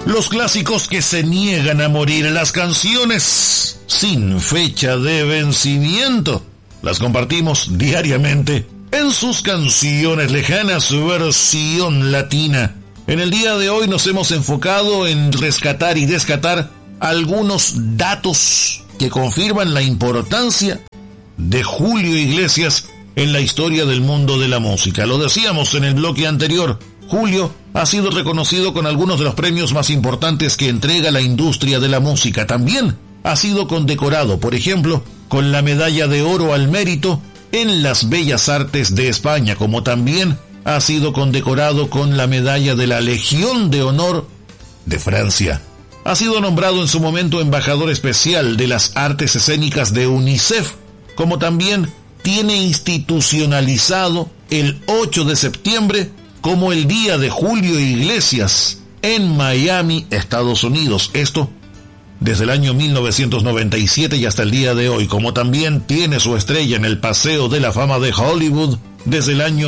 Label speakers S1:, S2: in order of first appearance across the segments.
S1: Los clásicos que se niegan a morir, las canciones sin fecha de vencimiento. Las compartimos diariamente en sus canciones lejanas versión latina. En el día de hoy nos hemos enfocado en rescatar y descatar algunos datos que confirman la importancia de Julio Iglesias en la historia del mundo de la música. Lo decíamos en el bloque anterior, Julio ha sido reconocido con algunos de los premios más importantes que entrega la industria de la música. También ha sido condecorado, por ejemplo, con la Medalla de Oro al Mérito en las Bellas Artes de España, como también ha sido condecorado con la Medalla de la Legión de Honor de Francia. Ha sido nombrado en su momento embajador especial de las artes escénicas de UNICEF, como también tiene institucionalizado el 8 de septiembre como el Día de Julio Iglesias en Miami, Estados Unidos. Esto desde el año 1997 y hasta el día de hoy, como también tiene su estrella en el Paseo de la Fama de Hollywood desde el año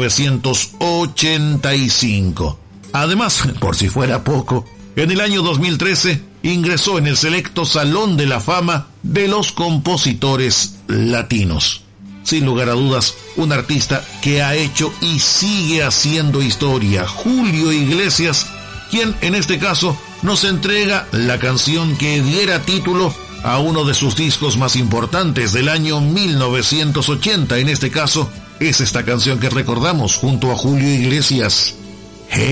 S1: 1985. Además, por si fuera poco, en el año 2013 ingresó en el selecto Salón de la Fama de los Compositores Latinos. Sin lugar a dudas, un artista que ha hecho y sigue haciendo historia, Julio Iglesias, quien en este caso nos entrega la canción que diera título a uno de sus discos más importantes del año 1980. En este caso, es esta canción que recordamos junto a Julio Iglesias.